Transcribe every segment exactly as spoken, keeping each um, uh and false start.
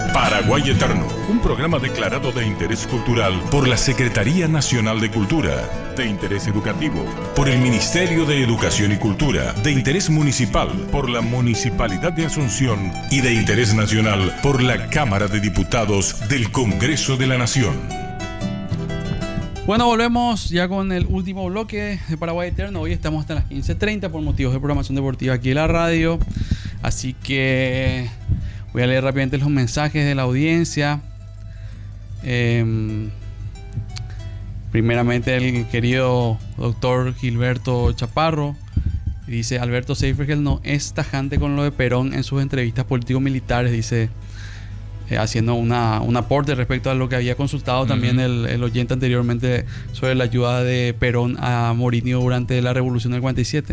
Paraguay Eterno, un programa declarado de interés cultural por la Secretaría Nacional de Cultura, de interés educativo por el Ministerio de Educación y Cultura, de interés municipal por la Municipalidad de Asunción y de interés nacional por la Cámara de Diputados del Congreso de la Nación. Bueno, volvemos ya con el último bloque de Paraguay Eterno. Hoy estamos hasta las quince treinta por motivos de programación deportiva aquí en la radio. Así que voy a leer rápidamente los mensajes de la audiencia. Eh, primeramente el querido doctor Gilberto Chaparro. Dice: Alberto Seifergel no es tajante con lo de Perón en sus entrevistas político-militares. Dice, eh, haciendo una, un aporte respecto a lo que había consultado uh-huh. también el, el oyente anteriormente sobre la ayuda de Perón a Morinho durante la Revolución del cuarenta y siete.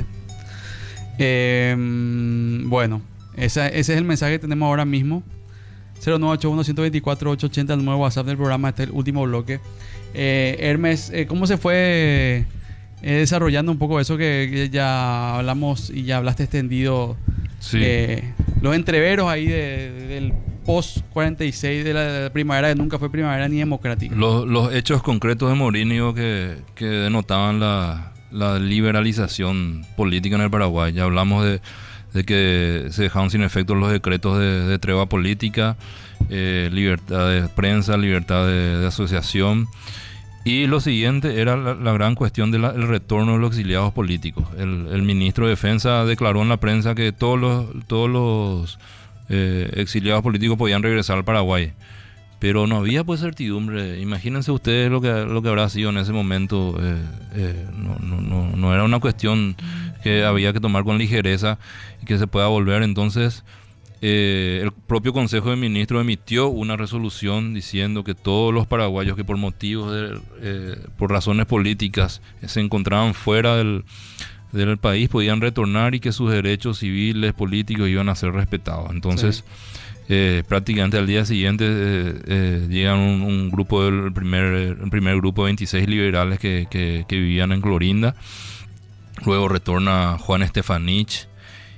Eh, bueno, esa, ese es el mensaje que tenemos ahora mismo. Cero nueve ocho uno, uno dos cuatro, ocho ocho cero, el nuevo WhatsApp del programa. Este es el último bloque. eh, Hermes, eh, ¿cómo se fue eh, desarrollando un poco eso que, que ya hablamos y ya hablaste extendido? Sí. eh, Los entreveros ahí de, de, del post cuarenta y seis, de la, de la primavera, que nunca fue primavera ni democrática. Los, los hechos concretos de Morinho que, que denotaban la la liberalización política en el Paraguay. Ya hablamos de, de que se dejaron sin efecto los decretos de, de tregua política, eh, libertad de prensa, libertad de, de asociación. Y lo siguiente era la, la gran cuestión del de retorno de los exiliados políticos. El, el ministro de Defensa declaró en la prensa que todos los, todos los eh, exiliados políticos podían regresar al Paraguay. Pero no había pues certidumbre. Imagínense ustedes lo que, lo que habrá sido en ese momento. Eh, eh, no, no, no, no era una cuestión que había que tomar con ligereza y que se pueda volver. Entonces, eh, el propio Consejo de Ministros emitió una resolución diciendo que todos los paraguayos que por motivos, de, eh, por razones políticas, se encontraban fuera del, del país podían retornar y que sus derechos civiles, políticos iban a ser respetados. Entonces... Sí. Eh, prácticamente al día siguiente eh, eh, llegan un, un grupo del primer, el primer grupo de veintiséis liberales que, que, que vivían en Clorinda. Luego retorna Juan Estefanich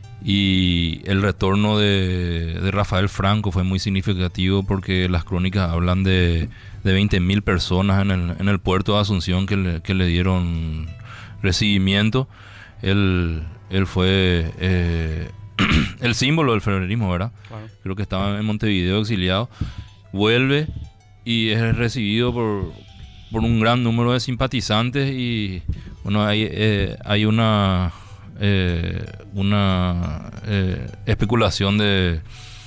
y el retorno de, de Rafael Franco fue muy significativo porque las crónicas hablan de, de veinte mil personas en el, en el puerto de Asunción que le, que le dieron recibimiento. Él, él fue... Eh, el símbolo del federalismo, ¿verdad? Claro. Creo que estaba en Montevideo exiliado. Vuelve y es recibido por, por un gran número de simpatizantes y bueno, hay, eh, hay una eh, una eh, especulación de,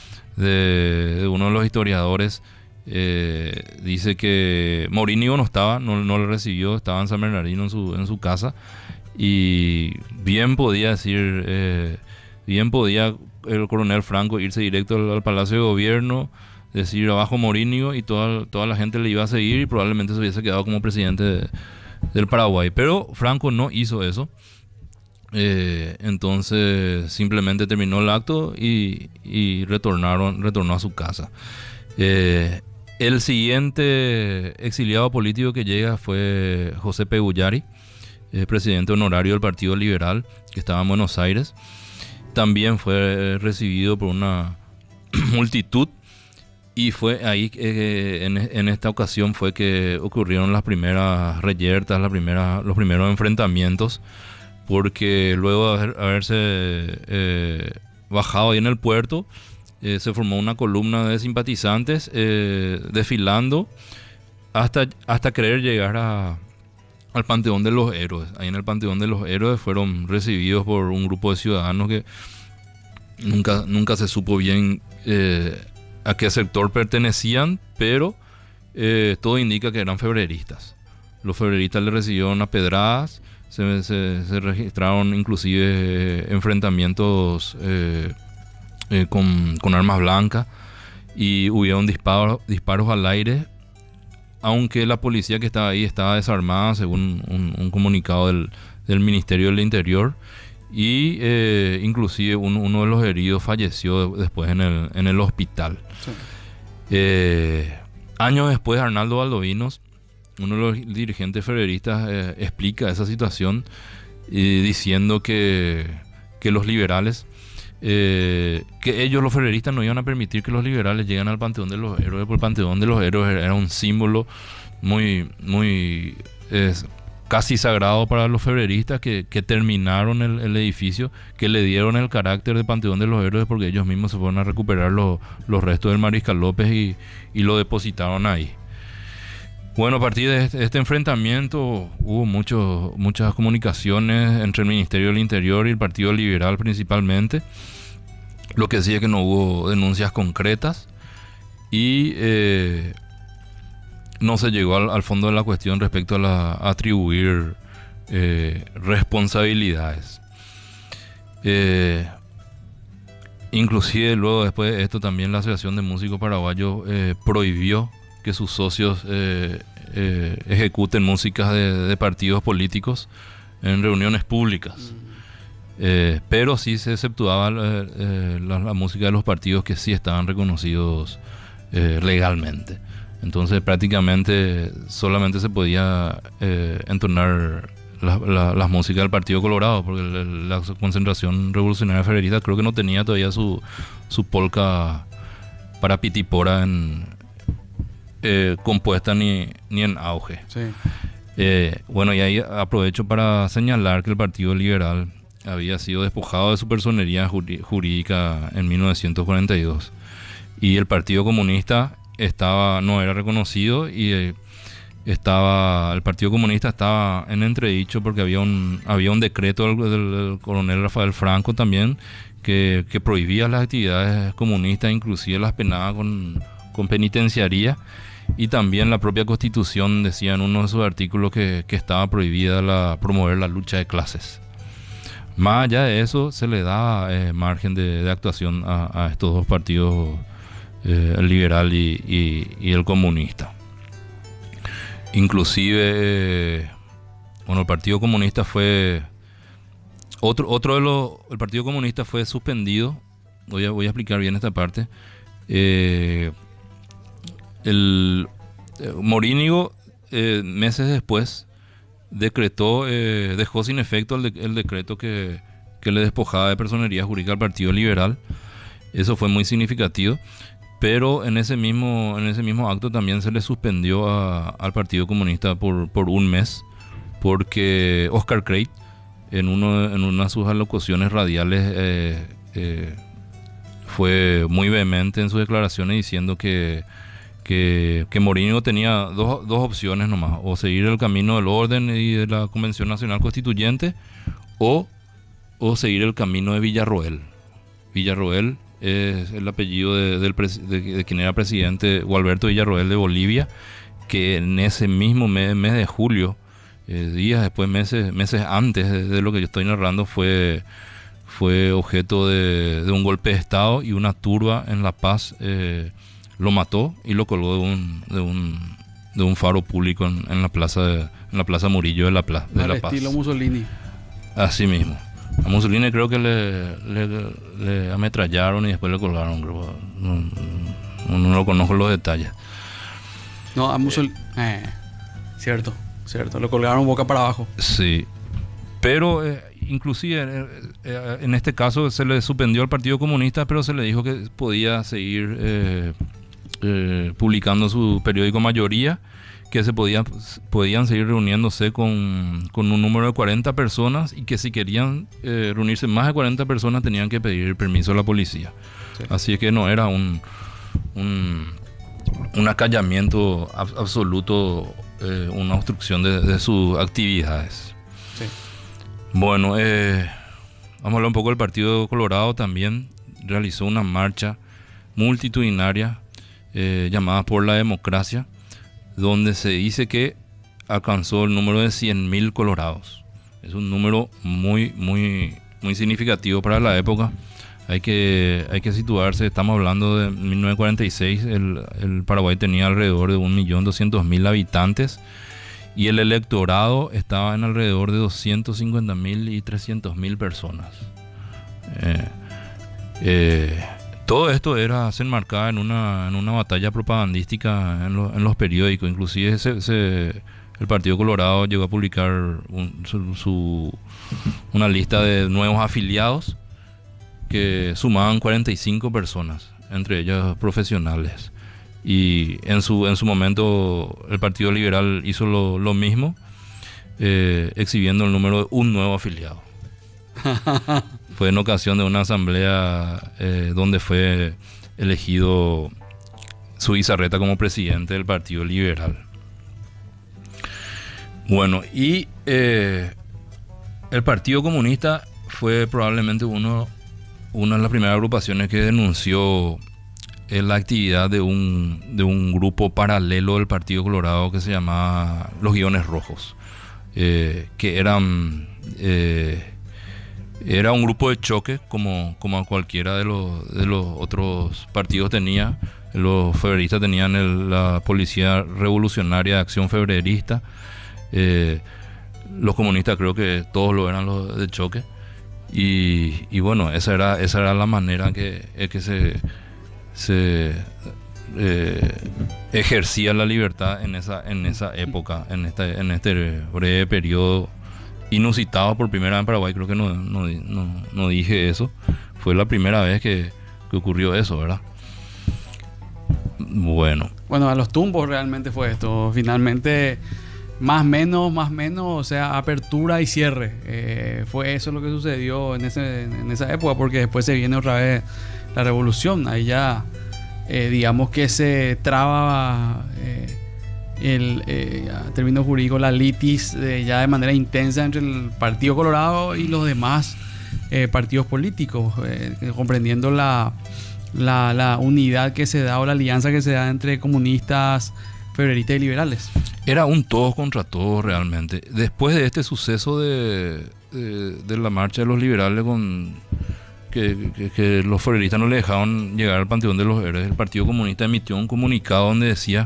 de, de uno de los historiadores. Eh, dice que Morinho no estaba, no, no le recibió, estaba en San Bernardino en su, en su casa y bien podía decir... Eh, Bien podía el coronel Franco irse directo al, al Palacio de Gobierno, decir abajo Morinho y toda, toda la gente le iba a seguir y probablemente se hubiese quedado como presidente de, del Paraguay. Pero Franco no hizo eso. Eh, entonces simplemente terminó el acto y, y retornaron, retornó a su casa. Eh, el siguiente exiliado político que llega fue José Peguyari, eh, presidente honorario del Partido Liberal, que estaba en Buenos Aires. También fue recibido por una multitud y fue ahí eh, en, en esta ocasión fue que ocurrieron las primeras reyertas, las primeras, los primeros enfrentamientos, porque luego de haber, haberse eh, bajado ahí en el puerto eh, se formó una columna de simpatizantes eh, desfilando hasta, hasta querer llegar a al Panteón de los Héroes. Ahí en el Panteón de los Héroes fueron recibidos por un grupo de ciudadanos que nunca, nunca se supo bien eh, a qué sector pertenecían, pero eh, todo indica que eran febreristas. Los febreristas le recibieron a pedradas, se, se, se registraron inclusive eh, enfrentamientos eh, eh, con, con armas blancas y hubieron disparos, disparos al aire, aunque la policía que estaba ahí estaba desarmada, según un, un comunicado del, del Ministerio del Interior, y eh, inclusive un, uno de los heridos falleció después en el, en el hospital. Sí. Eh, años después, Arnaldo Valdovinos, uno de los dirigentes federalistas, eh, explica esa situación eh, diciendo que, que los liberales eh, que ellos, los ferreristas, no iban a permitir que los liberales lleguen al Panteón de los Héroes, porque el Panteón de los Héroes era un símbolo muy, muy eh, casi sagrado para los ferreristas, que, que terminaron el, el edificio, que le dieron el carácter de Panteón de los Héroes, porque ellos mismos se fueron a recuperar los, los restos del Mariscal López y, y lo depositaron ahí. Bueno, a partir de este, este enfrentamiento hubo muchos, muchas comunicaciones entre el Ministerio del Interior y el Partido Liberal principalmente. Lo que sí es que no hubo denuncias concretas y eh, no se llegó al, al fondo de la cuestión respecto a, la, a atribuir eh, responsabilidades. Eh, inclusive luego después de esto también la Asociación de Músicos Paraguayos eh, prohibió que sus socios eh, eh, ejecuten músicas de, de partidos políticos en reuniones públicas. Eh, pero sí se exceptuaba eh, eh, la, la música de los partidos que sí estaban reconocidos eh, legalmente. Entonces prácticamente solamente se podía eh, entonar la, la, las músicas del Partido Colorado, porque la, la Concentración Revolucionaria Ferrerista creo que no tenía todavía su, su polca para pitipora en Eh, compuesta ni, ni en auge. Sí. Eh, bueno, y ahí aprovecho para señalar que el Partido Liberal había sido despojado de su personería jurídica en mil novecientos cuarenta y dos y el Partido Comunista estaba, no era reconocido y eh, estaba, el Partido Comunista estaba en entredicho porque había un, había un decreto del, del coronel Rafael Franco también que, que prohibía las actividades comunistas, inclusive las penaba con, con penitenciaría. Y también la propia Constitución decía en uno de sus artículos que, que estaba prohibida la, promover la lucha de clases. Más allá de eso, se le da eh, margen de, de actuación a, a estos dos partidos, eh, el liberal y, y, y el comunista. Inclusive, eh, bueno, el Partido Comunista fue... Otro, otro de los... El Partido Comunista fue suspendido. Voy a, voy a explicar bien esta parte. Eh... El eh, Morínigo eh, meses después decretó, eh, dejó sin efecto el, de, el decreto que, que le despojaba de personería jurídica al Partido Liberal. Eso fue muy significativo, pero en ese mismo, en ese mismo acto también se le suspendió a, al Partido Comunista por, por un mes, porque Oscar Creit, en, uno, en una de sus alocuciones radiales, eh, eh, fue muy vehemente en sus declaraciones diciendo que que, que Morínigo tenía dos, dos opciones nomás: o seguir el camino del orden y de la Convención Nacional Constituyente, o, o seguir el camino de Villarroel. Villarroel es el apellido de, del pres, de, de quien era presidente, Gualberto Villarroel de Bolivia, que en ese mismo mes, mes de julio, eh, días después, meses, meses antes de, de lo que yo estoy narrando, fue, fue objeto de, de un golpe de Estado, y una turba en La Paz eh, lo mató y lo colgó de un, de un, de un faro público en, en la plaza de, en la plaza Murillo de La, Pla, de la Paz. Estilo Mussolini. Así mismo. A Mussolini creo que le, le, le ametrallaron y después le colgaron. Creo. No, no, no lo conozco los detalles. No, a Mussolini... Eh, cierto, cierto. Lo colgaron boca para abajo. Sí. Pero eh, inclusive eh, eh, en este caso se le suspendió al Partido Comunista, pero se le dijo que podía seguir eh, eh, publicando su periódico Mayoría, que se podía, podían seguir reuniéndose con, con un número de cuarenta personas, y que si querían eh, reunirse más de cuarenta personas tenían que pedir permiso a la policía. Sí. Así que no era un, un, un acallamiento ab- absoluto, eh, una obstrucción de, de sus actividades. Sí. Bueno, eh, vamos a hablar un poco del Partido Colorado. También realizó una marcha multitudinaria eh, llamada Por la Democracia, donde se dice que alcanzó el número de cien mil colorados. Es un número muy, muy, muy significativo para la época. Hay que, hay que situarse, estamos hablando de mil novecientos cuarenta y seis, el, el Paraguay tenía alrededor de un millón doscientos mil habitantes, y el electorado estaba en alrededor de doscientos cincuenta mil y trescientos mil personas. Eh, eh, Todo esto era, se enmarcaba en una, en una batalla propagandística en, lo, en los periódicos. Inclusive se, se, el Partido Colorado llegó a publicar un, su, su, una lista de nuevos afiliados que sumaban cuarenta y cinco personas, entre ellas profesionales. Y en su, en su momento el Partido Liberal hizo lo, lo mismo, eh, exhibiendo el número de un nuevo afiliado. Fue en ocasión de una asamblea eh, donde fue elegido Zubizarreta como presidente del Partido Liberal. Bueno, y eh, el Partido Comunista fue probablemente uno, una de las primeras agrupaciones que denunció eh, la actividad de un, de un grupo paralelo del Partido Colorado que se llamaba Los Guiones Rojos, eh, que eran... Eh, Era un grupo de choque, como, como cualquiera de los, de los otros partidos tenía. Los febreristas tenían el, la Policía Revolucionaria de Acción Febrerista. Eh, los comunistas creo que todos lo eran los de choque. Y, y bueno, esa era, esa era la manera en que, en que se, se eh, ejercía la libertad en esa, en esa época, en este, en este breve periodo inusitado por primera vez en Paraguay. Creo que no, no, no, no dije eso. Fue la primera vez que, que ocurrió eso, ¿verdad? Bueno. Bueno, a los tumbos realmente fue esto. Finalmente, más menos, más menos, o sea, apertura y cierre. Eh, fue eso lo que sucedió en, ese, en esa época, porque después se viene otra vez la revolución. Ahí ya, eh, digamos que se traba... Eh, el eh, término jurídico, la litis eh, ya de manera intensa entre el Partido Colorado y los demás eh, partidos políticos, eh, comprendiendo la, la, la unidad que se da o la alianza que se da entre comunistas, febreristas y liberales. Era un todos contra todos realmente. Después de este suceso de, de, de la marcha de los liberales con que, que, que los febreristas no le dejaban llegar al Panteón de los Héroes, el Partido Comunista emitió un comunicado donde decía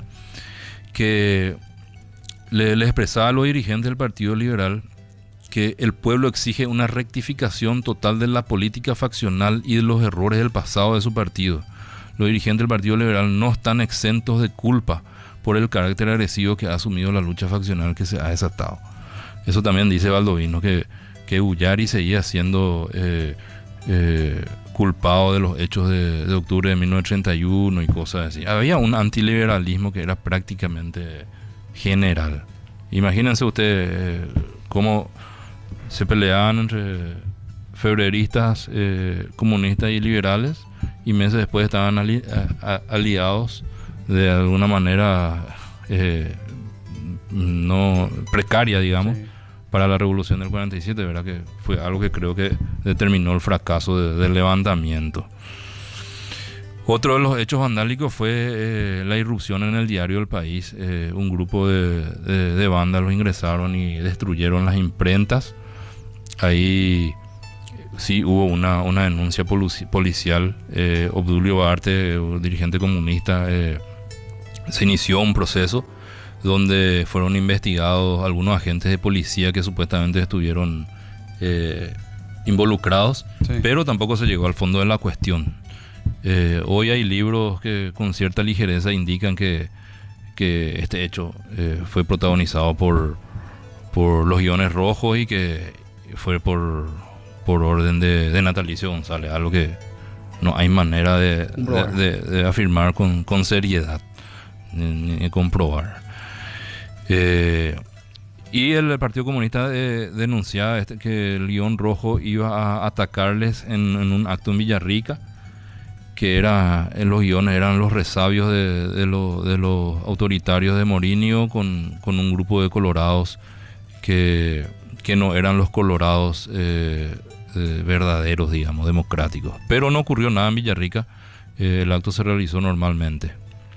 que le, le expresaba a los dirigentes del Partido Liberal que el pueblo exige una rectificación total de la política faccional y de los errores del pasado de su partido. Los dirigentes del Partido Liberal no están exentos de culpa por el carácter agresivo que ha asumido la lucha faccional que se ha desatado. Eso también dice Baldovino, que, que Ullari seguía siendo eh, eh, culpado de los hechos de, de octubre de mil novecientos treinta y uno y cosas así. Había un antiliberalismo que era prácticamente general. Imagínense ustedes eh, cómo se peleaban entre febreristas, eh, comunistas y liberales, y meses después estaban ali a, a, aliados de alguna manera eh, no precaria, digamos, sí, para la revolución del cuarenta y siete, ¿verdad? Que fue algo que creo que determinó el fracaso de, del levantamiento. Otro de los hechos vandálicos fue eh, la irrupción en el diario El País. Eh, un grupo de, de, de vándalos ingresaron y destruyeron las imprentas. Ahí sí hubo una, una denuncia policial. Eh, Obdulio Baarte, dirigente comunista, eh, se inició un proceso donde fueron investigados algunos agentes de policía que supuestamente estuvieron eh, involucrados, sí, pero tampoco se llegó al fondo de la cuestión. Eh, hoy hay libros que con cierta ligereza indican que, que este hecho eh, fue protagonizado por, por los Guiones Rojos y que fue por, por orden de, de Natalicio González, algo que no hay manera de, de, de, de afirmar con, con seriedad ni, ni comprobar. Eh, y el Partido Comunista eh, denunciaba este, que el Guión Rojo iba a atacarles en, en un acto en Villarrica, que era, en los guiones eran los resabios de, de, lo, de los autoritarios de Morinio con, con un grupo de colorados que, que no eran los colorados eh, eh, verdaderos, digamos, democráticos. Pero no ocurrió nada en Villarrica, eh, el acto se realizó normalmente.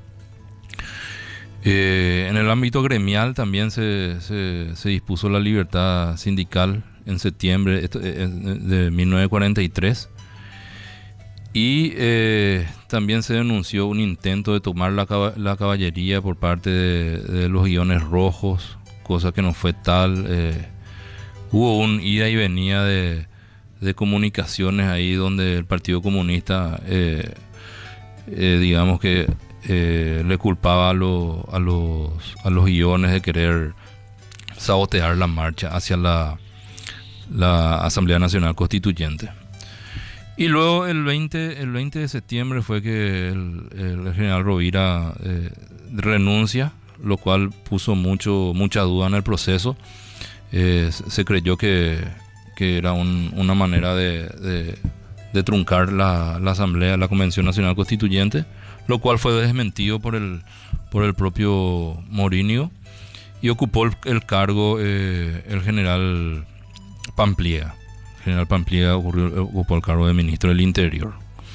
Eh, en el ámbito gremial también se, se, se dispuso la libertad sindical en septiembre de mil novecientos cuarenta y tres, y eh, también se denunció un intento de tomar la, la caballería por parte de, de los Guiones Rojos, cosa que no fue tal. Eh, hubo un ida y venida de, de comunicaciones ahí donde el Partido Comunista eh, eh, digamos que Eh, le culpaba a, lo, a, los, a los guiones de querer sabotear la marcha hacia la, la Asamblea Nacional Constituyente. Y luego el veinte, el veinte de septiembre fue que el, el general Rovira eh, renuncia, lo cual puso mucho, mucha duda en el proceso. Eh, se creyó que, que era un, una manera de, de, de truncar la, la Asamblea, la Convención Nacional Constituyente, lo cual fue desmentido por el, por el propio Morínigo, y ocupó el, el cargo eh, el general Pampliega. El general Pampliega ocurrió, ocupó el cargo de ministro del Interior.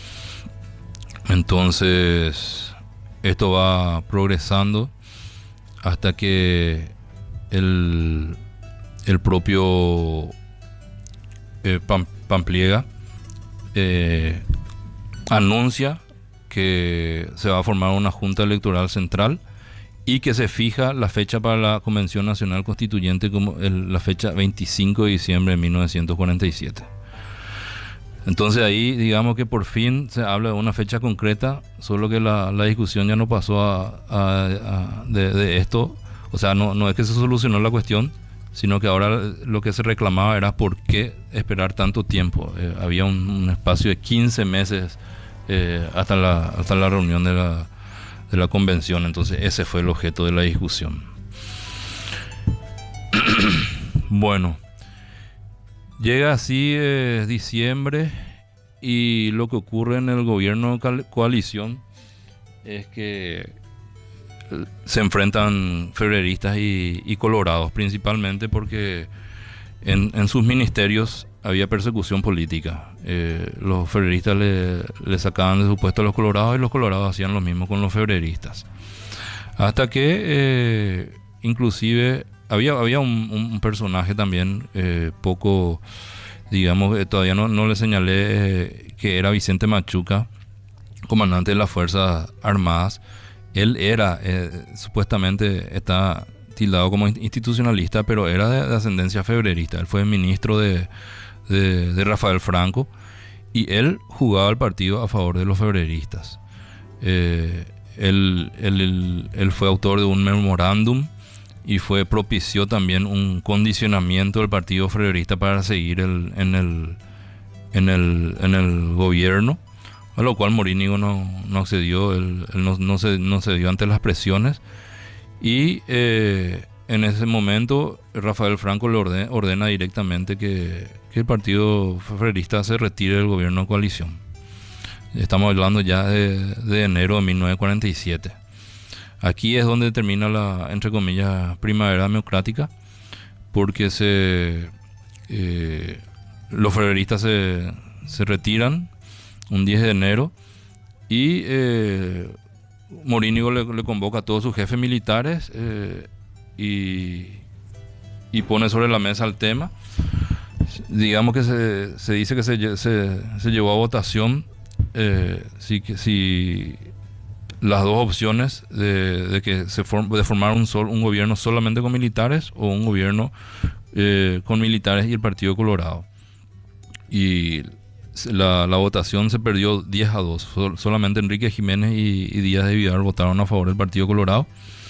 Entonces, esto va progresando hasta que el, el propio eh, Pam, Pampliega eh, anuncia que se va a formar una Junta Electoral Central y que se fija la fecha para la Convención Nacional Constituyente como el, la fecha veinticinco de diciembre de mil novecientos cuarenta y siete. Entonces ahí digamos que por fin se habla de una fecha concreta, solo que la, la discusión ya no pasó a, a, a de, de esto. O sea, no, no es que se solucionó la cuestión, sino que ahora lo que se reclamaba era por qué esperar tanto tiempo. Eh, había un, un espacio de quince meses eh, hasta, la, hasta la reunión de la de la convención. Entonces ese fue el objeto de la discusión. Bueno, llega así eh, diciembre, y lo que ocurre en el gobierno de coalición es que se enfrentan febreristas y, y colorados, principalmente porque en, en sus ministerios había persecución política. Eh, los febreristas le, le sacaban de su puesto a los colorados, y los colorados hacían lo mismo con los febreristas. Hasta que eh, inclusive había, había un, un personaje también eh, poco, digamos, eh, todavía no, no le señalé, eh, que era Vicente Machuca, comandante de las Fuerzas Armadas. Él era, eh, supuestamente está tildado como institucionalista, pero era de, de ascendencia febrerista. Él fue ministro de De, de Rafael Franco, y él jugaba el partido a favor de los febreristas. Eh, él, él, él, él fue autor de un memorándum y fue propició también un condicionamiento del partido febrerista para seguir el, en, el, en, el, en el gobierno, a lo cual Morínigo no, no accedió. Él, él no, no, se, no cedió ante las presiones, y eh, en ese momento Rafael Franco le ordena, ordena directamente que, que el partido febrerista se retire del gobierno de coalición. Estamos hablando ya de, de enero de mil novecientos cuarenta y siete. Aquí es donde termina la, entre comillas, primavera democrática, porque se, eh, los febreristas se, se retiran un diez de enero, y eh, Morínigo le, le convoca a todos sus jefes militares eh, y, y pone sobre la mesa el tema. Digamos que se, se dice que se, se, se llevó a votación eh, si, si las dos opciones de, de que se form, de formar un, sol, un gobierno solamente con militares, o un gobierno eh, con militares y el Partido Colorado. Y la, la votación se perdió diez a dos. Sol, solamente Enrique Jiménez y, y Díaz de Vidal votaron a favor del Partido Colorado.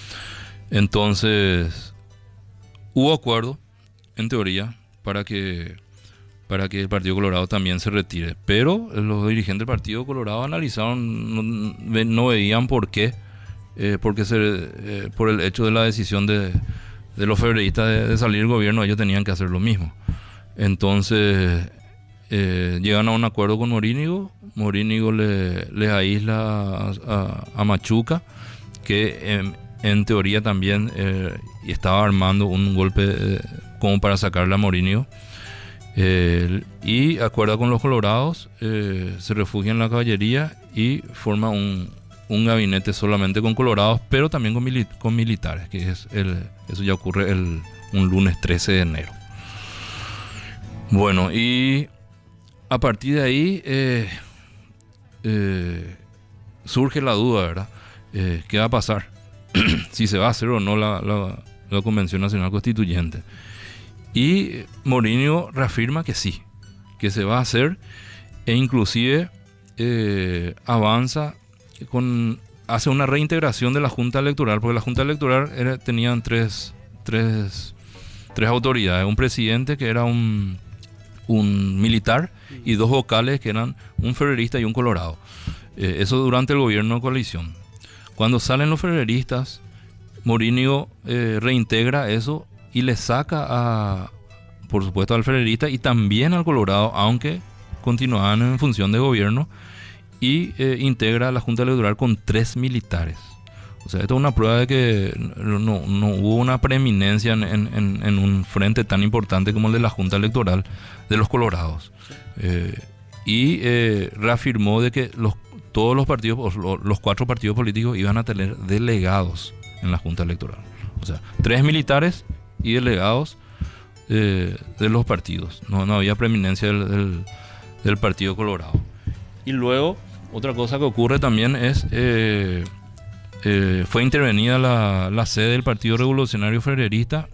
Entonces hubo acuerdo, en teoría, para que, para que el Partido Colorado también se retire. Pero los dirigentes del Partido Colorado analizaron, no, no veían por qué, eh, porque se, eh, por el hecho de la decisión de, de los febreristas de, de salir del gobierno, ellos tenían que hacer lo mismo. Entonces eh, llegan a un acuerdo con Morínigo. Morínigo le, les aísla a, a, a Machuca, que en, en teoría también eh, estaba armando un golpe eh, como para sacarle a Morínigo, eh, y acuerda con los colorados, eh, se refugia en la caballería y forma un, un gabinete solamente con colorados, pero también con, mili con militares, que es el, eso ya ocurre el, un lunes trece de enero. Bueno, y a partir de ahí eh, eh, surge la duda, ¿verdad? Eh, ¿Qué va a pasar? Si se va a hacer o no la, la, la Convención Nacional Constituyente. Y Morínigo reafirma que sí, que se va a hacer, e inclusive eh, avanza con, hace una reintegración de la Junta Electoral, porque la Junta Electoral era, tenían tres, tres, tres autoridades: un presidente que era un un militar y dos vocales que eran un ferrerista y un colorado. Eh, eso durante el gobierno de coalición. Cuando salen los ferreristas, Morínigo eh, reintegra eso y le saca a, por supuesto, al ferrerista y también al colorado, aunque continuaban en función de gobierno, y eh, integra a la Junta Electoral con tres militares. O sea, esto es una prueba de que no, no hubo una preeminencia en, en, en un frente tan importante como el de la Junta Electoral de los colorados. Eh, y eh, reafirmó de que los, todos los partidos, los cuatro partidos políticos iban a tener delegados en la Junta Electoral. O sea, tres militares y delegados eh, de los partidos. No, no había preeminencia del, del, del Partido Colorado. Y luego, otra cosa que ocurre también es... Eh, Eh, fue intervenida la, la sede del Partido Revolucionario Ferrerista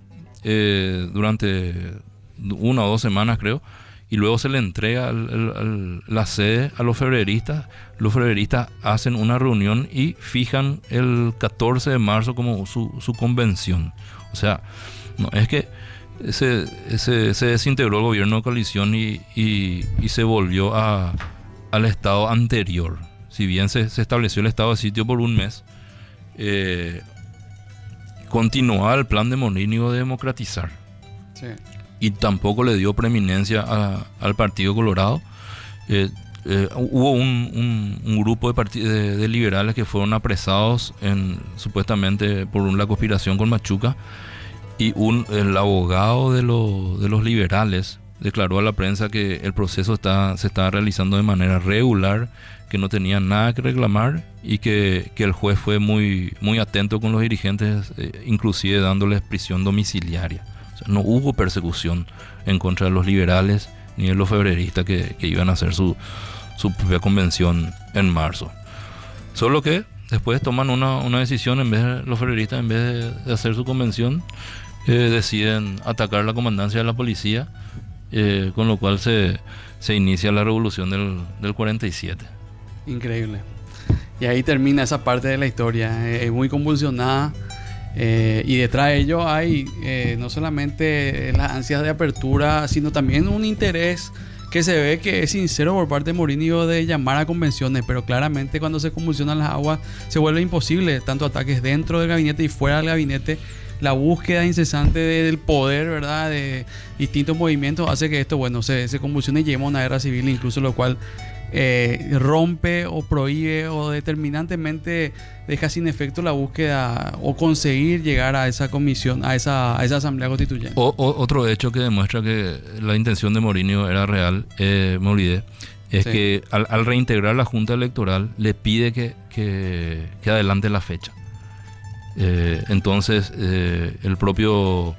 eh, durante una o dos semanas, creo, y luego se le entrega al, al, al, la sede a los ferreristas. Los ferreristas hacen una reunión y fijan el catorce de marzo como su, su convención. O sea, no es que se, se, se desintegró el gobierno de coalición y, y, y se volvió a, al estado anterior. Si bien se, se estableció el estado de sitio por un mes, eh, continuaba el plan de Morínigo de democratizar. Sí. Y tampoco le dio preeminencia a, al Partido Colorado. Eh, eh, hubo un, un, un grupo de, de, de liberales que fueron apresados en, supuestamente por una conspiración con Machuca, y un, el abogado de, lo, de los liberales declaró a la prensa que el proceso está, se estaba realizando de manera regular, que no tenía nada que reclamar y que, que el juez fue muy, muy atento con los dirigentes, eh, inclusive dándoles prisión domiciliaria. O sea, no hubo persecución en contra de los liberales ni de los febreristas que, que iban a hacer su, su propia convención en marzo. Solo que después toman una, una decisión, en vez de los febreristas, en vez de, de hacer su convención, eh, deciden atacar la comandancia de la policía, eh, con lo cual se, se inicia la revolución del, del cuarenta y siete. Increíble. Y ahí termina esa parte de la historia, es eh, muy convulsionada, eh, y detrás de ello hay eh, no solamente las ansias de apertura, sino también un interés que se ve que es sincero por parte de Morínigo de llamar a convenciones, pero claramente cuando se convulsionan las aguas se vuelve imposible, tanto ataques dentro del gabinete y fuera del gabinete. La búsqueda incesante de, del poder, ¿verdad?, de distintos movimientos hace que esto, bueno, se, se convulsione y llegue a una guerra civil, incluso lo cual eh, rompe o prohíbe o determinantemente deja sin efecto la búsqueda o conseguir llegar a esa comisión, a esa, a esa asamblea constituyente. O, o, otro hecho que demuestra que la intención de Morínigo era real, eh, me olvidé, es sí. que al, al reintegrar la Junta Electoral le pide que, que, que adelante la fecha. Eh, entonces eh, el propio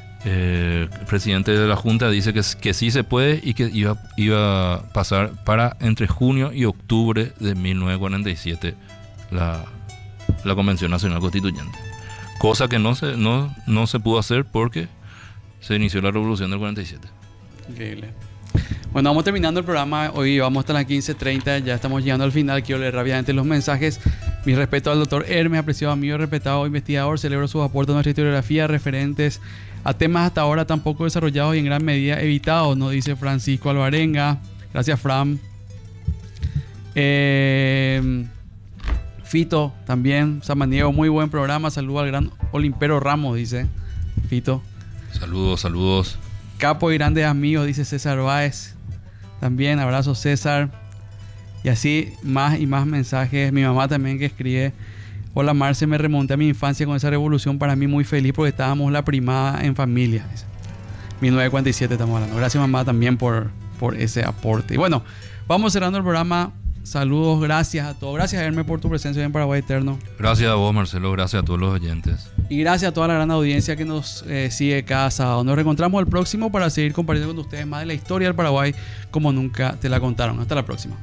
eh, presidente de la Junta dice que, que sí se puede y que iba, iba a pasar para entre junio y octubre de mil novecientos cuarenta y siete la, la Convención Nacional Constituyente, cosa que no se, no, no se pudo hacer porque se inició la Revolución del cuarenta y siete. Increíble. Bueno, vamos terminando el programa. Hoy vamos hasta las quince treinta. Ya estamos llegando al final. Quiero leer rápidamente los mensajes. Mi respeto al doctor Hermes, apreciado amigo, respetado investigador. Celebro sus aportes a nuestra historiografía referentes a temas hasta ahora tan poco desarrollados y en gran medida evitados, nos dice Francisco Alvarenga. Gracias, Fran. Eh, Fito también, Samaniego, muy buen programa. Saludo al gran Olimpero Ramos, dice Fito. Saludos, saludos. Capo y grandes amigos, dice César Báez. También, abrazo César. Y así más y más mensajes. Mi mamá también que escribe: hola Marce, me remonté a mi infancia con esa revolución, para mí muy feliz porque estábamos la primada en familia. mil novecientos cuarenta y siete estamos hablando. Gracias mamá también por, por ese aporte. Y bueno, vamos cerrando el programa. Saludos, gracias a todos. Gracias Hermes por tu presencia en Paraguay Eterno. Gracias a vos, Marcelo, gracias a todos los oyentes. Y gracias a toda la gran audiencia que nos eh, sigue cada sábado. Nos reencontramos el próximo para seguir compartiendo con ustedes más de la historia del Paraguay como nunca te la contaron. Hasta la próxima.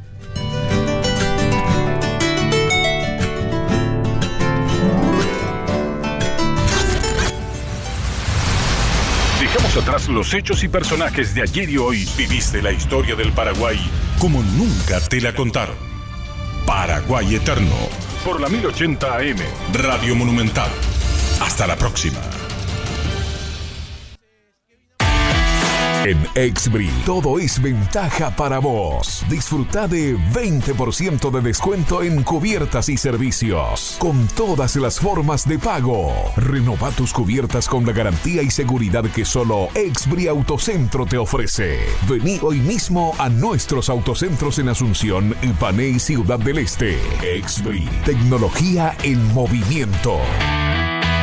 Dejamos atrás los hechos y personajes de ayer y hoy. Viviste la historia del Paraguay como nunca te la contaron. Paraguay Eterno, por la mil ochenta A M, Radio Monumental. Hasta la próxima. En Exbri, todo es ventaja para vos. Disfruta de veinte por ciento de descuento en cubiertas y servicios, con todas las formas de pago. Renova tus cubiertas con la garantía y seguridad que solo Exbri Autocentro te ofrece. Vení hoy mismo a nuestros autocentros en Asunción, Ipané y Ciudad del Este. Exbri, tecnología en movimiento.